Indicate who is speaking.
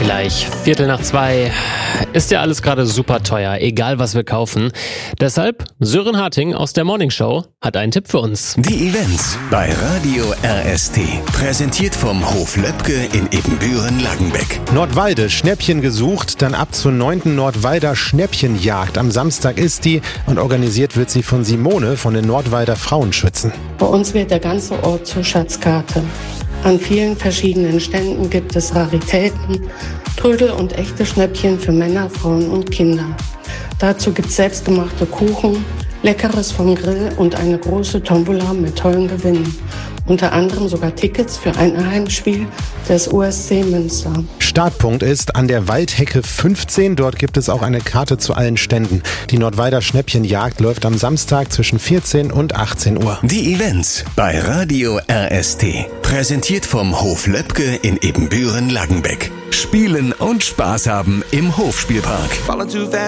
Speaker 1: Gleich 2:15 ist ja alles gerade super teuer, egal was wir kaufen. Deshalb, Sören Harting aus der Morning Show hat einen Tipp für uns.
Speaker 2: Die Events bei Radio RST. Präsentiert vom Hof Löbke in Ebenbüren-Langenbeck.
Speaker 3: Nordwalde, Schnäppchen gesucht, dann ab zur 9. Nordwalder Schnäppchenjagd. Am Samstag ist die und organisiert wird sie von Simone von den Nordwalder Frauenschützen.
Speaker 4: Bei uns wird der ganze Ort zur Schatzkarte. An vielen verschiedenen Ständen gibt es Raritäten, Trödel und echte Schnäppchen für Männer, Frauen und Kinder. Dazu gibt es selbstgemachte Kuchen, Leckeres vom Grill und eine große Tombola mit tollen Gewinnen. Unter anderem sogar Tickets für ein Heimspiel des USC Münster.
Speaker 3: Startpunkt ist an der Waldhecke 15. Dort gibt es auch eine Karte zu allen Ständen. Die Nordwalder Schnäppchenjagd läuft am Samstag zwischen 14 und 18 Uhr.
Speaker 2: Die Events bei Radio RST. Präsentiert vom Hof Löbke in Ebenbüren-Langenbeck. Spielen und Spaß haben im Hofspielpark.